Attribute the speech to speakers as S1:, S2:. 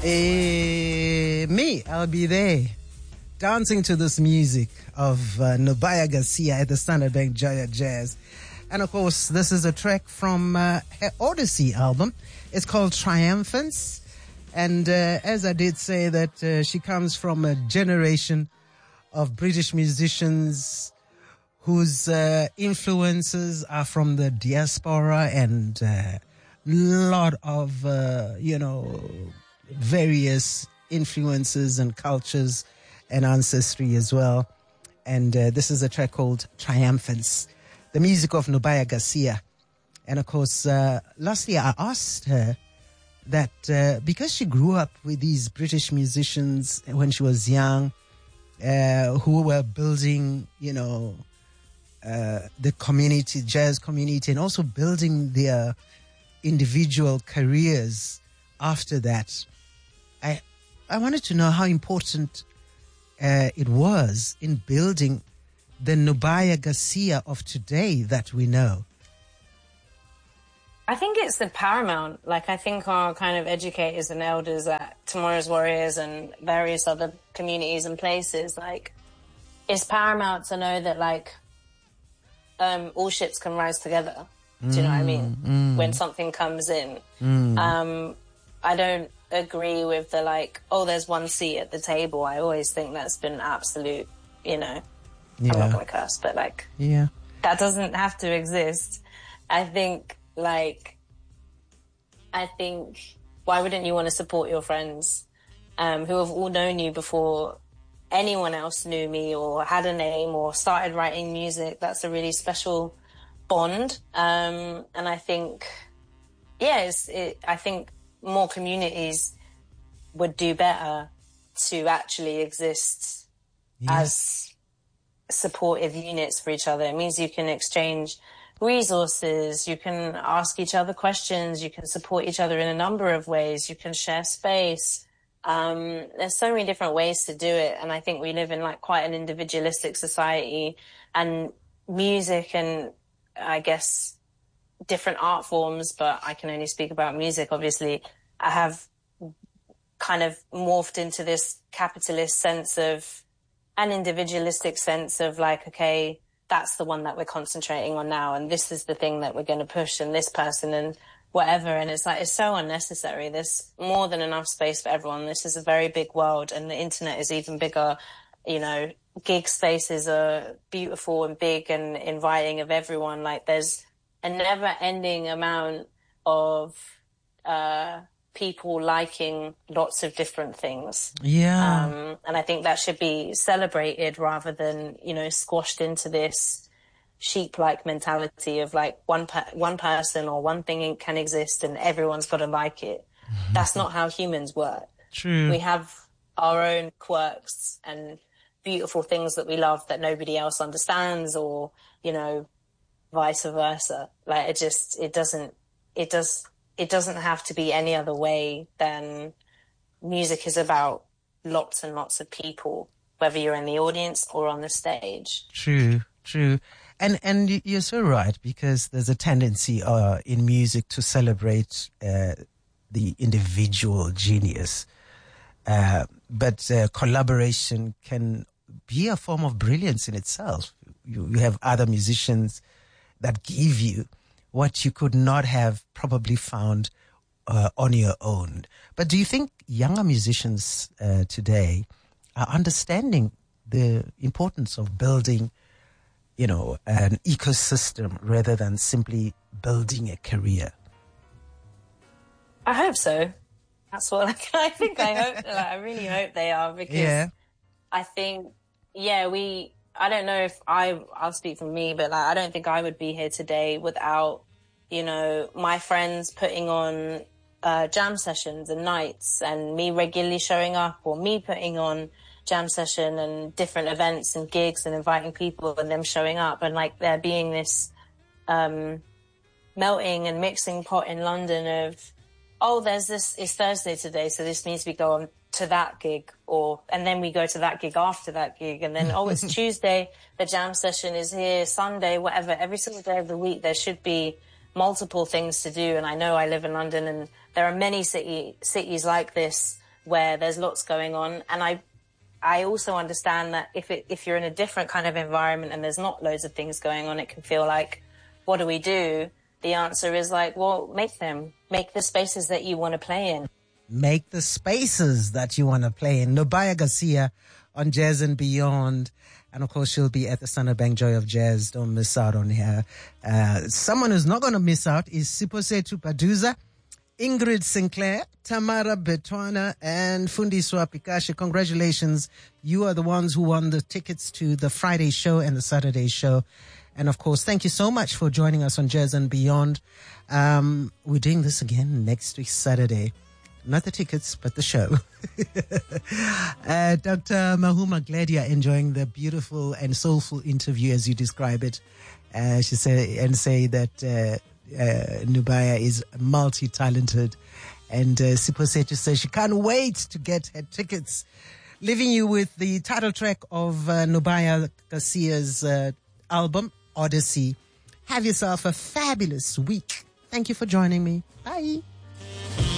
S1: Me, I'll be there dancing to this music of Nubaya Garcia at the Standard Bank Jaya Jazz. And of course, this is a track from her Odyssey album. It's called Triumphance. And as I did say that she comes from a generation of British musicians whose influences are from the diaspora and a lot of, various influences and cultures and ancestry as well. And this is a track called Triumphance, the music of Nubaya Garcia. And of course, lastly, I asked her that because she grew up with these British musicians when she was young, who were building, the community, jazz community, and also building their individual careers after that. I wanted to know how important it was in building the Nubaya Garcia of today that we know.
S2: I think it's the paramount. I think our kind of educators and elders at Tomorrow's Warriors and various other communities and places, it's paramount to know that, all ships can rise together. Do you know what I mean? When something comes in. I don't agree with the, there's one seat at the table. I always think that's been absolute, I'm not going to curse, but, that doesn't have to exist. I think, why wouldn't you want to support your friends who have all known you before anyone else knew me or had a name or started writing music? That's a really special bond. And I think, I think more communities would do better to actually exist as supportive units for each other. It means you can exchange resources, you can ask each other questions, you can support each other in a number of ways, you can share space. There's so many different ways to do it, and I think we live in quite an individualistic society, and music and I guess different art forms, but I can only speak about music obviously, I have kind of morphed into this capitalist sense of an individualistic sense of okay, that's the one that we're concentrating on now, and this is the thing that we're going to push, and this person and whatever. And it's it's so unnecessary. There's more than enough space for everyone. This is a very big world, and the internet is even bigger. Gig spaces are beautiful and big and inviting of everyone. There's a never ending amount of people liking lots of different things. And I think that should be celebrated rather than, squashed into this sheep-like mentality of one person or one thing can exist and everyone's got to like it. That's not how humans work.
S1: True.
S2: We have our own quirks and beautiful things that we love that nobody else understands, or, vice versa. It doesn't have to be any other way than music is about lots and lots of people, whether you're in the audience or on the stage.
S1: True. And you're so right, because there's a tendency in music to celebrate the individual genius. But collaboration can be a form of brilliance in itself. You have other musicians that give you what you could not have probably found on your own. But do you think younger musicians today are understanding the importance of building, an ecosystem rather than simply building a career?
S2: I hope so. That's what I think. I hope. I really hope they are, because I think, I don't know if I'll speak for me, but I don't think I would be here today without, my friends putting on jam sessions and nights, and me regularly showing up, or me putting on jam session and different events and gigs and inviting people and them showing up, and there being this melting and mixing pot in London of, it's Thursday today, so this means we go on to that gig, and then we go to that gig after that gig, and then, it's Tuesday, the jam session is here, Sunday, whatever. Every single day of the week there should be multiple things to do. And I know I live in London, and there are many cities like this where there's lots going on. And I also understand that if you're in a different kind of environment and there's not loads of things going on, it can feel like, what do we do? The answer is like, well, make the spaces that you want to play in.
S1: Make the spaces that you want to play in. Nubaya Garcia on Jazz and Beyond. And of course, she'll be at the Standard Bank Joy of Jazz. Don't miss out on her. Someone who's not going to miss out is Siposetu Paduza, Ingrid Sinclair, Tamara Betwana, and Fundiswa Pikashe. Congratulations. You are the ones who won the tickets to the Friday show and the Saturday show. And of course, thank you so much for joining us on Jazz and Beyond. We're doing this again next week, Saturday. Not the tickets, but the show. Dr. Mahuma, glad you're enjoying the beautiful and soulful interview as you describe it. She say that Nubaya is multi-talented. And Siposetu says she can't wait to get her tickets. Leaving you with the title track of Nubaya Garcia's album, Odyssey. Have yourself a fabulous week. Thank you for joining me. Bye.